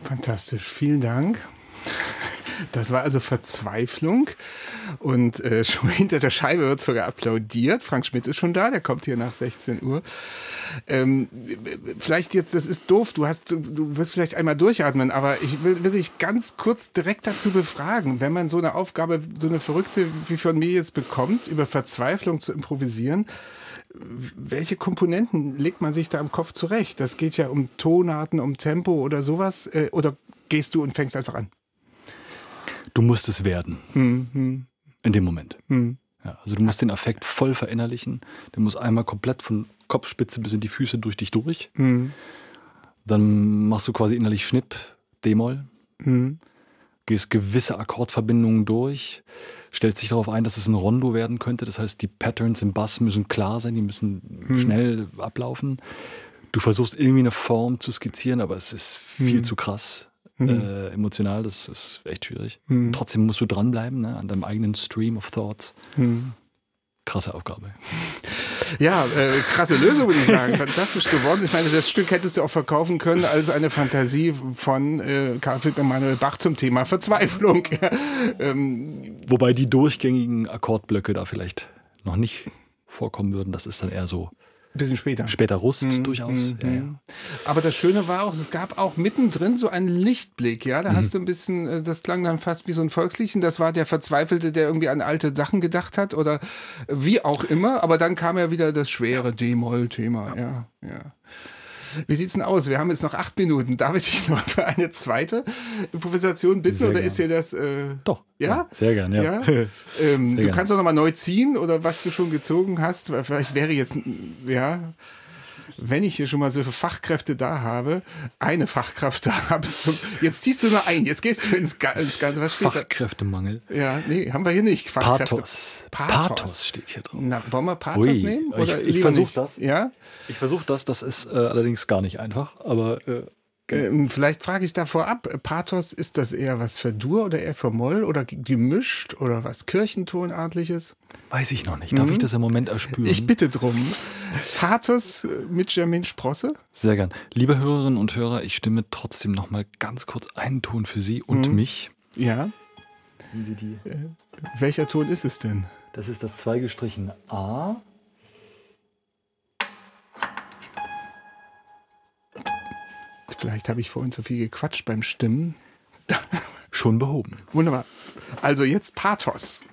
Fantastisch, vielen Dank. Das war also Verzweiflung und schon hinter der Scheibe wird sogar applaudiert. Frank Schmidt ist schon da, der kommt hier nach 16 Uhr. Vielleicht jetzt, das ist doof, du wirst vielleicht einmal durchatmen, aber ich will dich ganz kurz direkt dazu befragen, wenn man so eine Aufgabe, so eine verrückte wie von mir jetzt bekommt, über Verzweiflung zu improvisieren, welche Komponenten legt man sich da im Kopf zurecht? Das geht ja um Tonarten, um Tempo oder sowas, oder gehst du und fängst einfach an? Du musst es werden. Mhm. In dem Moment. Mhm. Ja, also du musst den Affekt voll verinnerlichen. Der muss einmal komplett von Kopfspitze bis in die Füße durch dich durch. Mhm. Dann machst du quasi innerlich Schnipp, D-Moll. Mhm. Gehst gewisse Akkordverbindungen durch. Stellst dich darauf ein, dass es ein Rondo werden könnte. Das heißt, die Patterns im Bass müssen klar sein. Die müssen schnell ablaufen. Du versuchst irgendwie eine Form zu skizzieren, aber es ist viel zu krass. Emotional, das ist echt schwierig. Trotzdem musst du dranbleiben, ne, an deinem eigenen Stream of Thoughts. Krasse Aufgabe. Ja, krasse Lösung, würde ich sagen. Fantastisch geworden. Ich meine, das Stück hättest du auch verkaufen können als eine Fantasie von Karl Philipp Emanuel Bach zum Thema Verzweiflung. Wobei die durchgängigen Akkordblöcke da vielleicht noch nicht vorkommen würden. Das ist dann eher so ein bisschen später. Später Rust durchaus. Ja. Aber das Schöne war auch, es gab auch mittendrin so einen Lichtblick. Ja, da hast du ein bisschen, das klang dann fast wie so ein Volksliedchen. Das war der Verzweifelte, der irgendwie an alte Sachen gedacht hat oder wie auch immer. Aber dann kam ja wieder das schwere D-Moll-Thema. Ja. Wie sieht's denn aus? Wir haben jetzt noch 8 Minuten. Darf ich dich noch für eine zweite Improvisation bitten? Sehr oder gern. ist dir das... Doch. Ja? Sehr gern, ja. Du kannst auch noch mal neu ziehen oder was du schon gezogen hast. Weil vielleicht wäre jetzt... Ja... Wenn ich hier schon mal so viele Fachkräfte da habe, eine Fachkraft da habe, jetzt ziehst du nur ein, jetzt gehst du ins Ganze. Was steht Fachkräftemangel. da? Ja, nee, haben wir hier nicht. Pathos. Pathos steht hier drauf. Na, wollen wir Pathos nehmen? Oder ich versuche das. Ja? Ich versuche das. Das ist allerdings gar nicht einfach, aber... vielleicht frage ich da vorab, Pathos, ist das eher was für Dur oder eher für Moll oder gemischt oder was Kirchentonartliches? Weiß ich noch nicht. Darf ich das im Moment erspüren? Ich bitte drum. Pathos mit Jermaine Sprosse? Sehr gern. Liebe Hörerinnen und Hörer, ich stimme trotzdem noch mal ganz kurz einen Ton für Sie und mich. Ja. Wenn Sie die... Welcher Ton ist es denn? Das ist das zweigestrichen A. Vielleicht habe ich vorhin zu viel gequatscht beim Stimmen. Schon behoben. Wunderbar. Also jetzt Pathos.